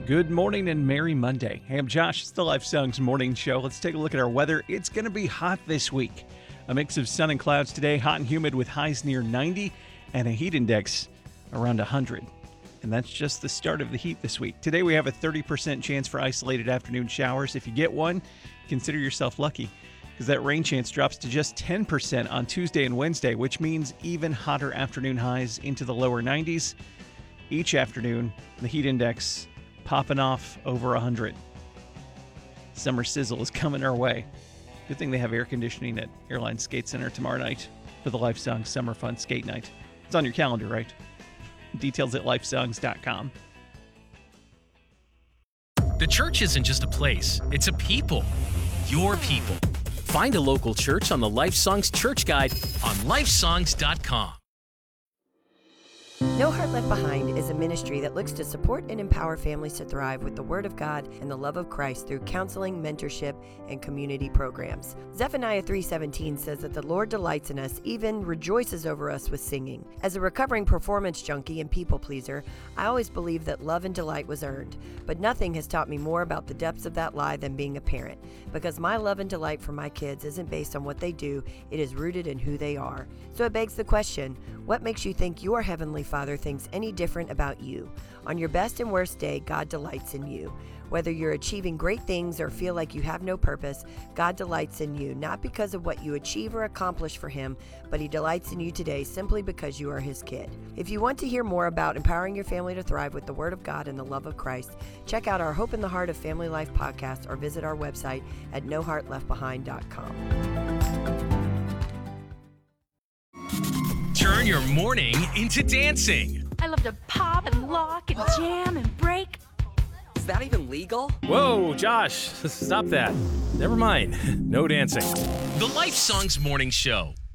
Good morning and merry Monday. Hey, I'm Josh. It's the Life Songs Morning Show. Let's take a look at our weather. It's going to be hot this week. A mix of sun and clouds today, hot and humid with highs near 90 and a heat index around 100. And that's just the start of the heat this week. Today we have a 30% chance for isolated afternoon showers. If you get one, consider yourself lucky, because that rain chance drops to just 10% on Tuesday and Wednesday, which means even hotter afternoon highs into the lower 90s. Each afternoon, the heat index popping off over 100. Summer sizzle is coming our way. Good thing they have air conditioning at Airline Skate Center tomorrow night for the Life Songs Summer Fun Skate Night. It's on your calendar, right? Details at lifesongs.com. The church isn't just a place, it's a people. Your people. Find a local church on the Life Songs Church Guide on lifesongs.com. No Heart Left Behind is a ministry that looks to support and empower families to thrive with the Word of God and the love of Christ through counseling, mentorship, and community programs. Zephaniah 3:17 says that the Lord delights in us, even rejoices over us with singing. As a recovering performance junkie and people pleaser, I always believed that love and delight was earned. But nothing has taught me more about the depths of that lie than being a parent, because my love and delight for my kids isn't based on what they do, it is rooted in who they are. So it begs the question, what makes you think your Heavenly Father thinks any different about you? On your best and worst day, God delights in you. Whether you're achieving great things or feel like you have no purpose, God delights in you, not because of what you achieve or accomplish for Him, but He delights in you today simply because you are His kid. If you want to hear more about empowering your family to thrive with the Word of God and the love of Christ, check out our Hope in the Heart of Family Life podcast or visit our website at noheartleftbehind.com. Turn your morning into dancing. I love to pop and lock and jam and break. Is that even legal? Whoa, Josh, stop that. Never mind. No dancing. The Life Songs Morning Show.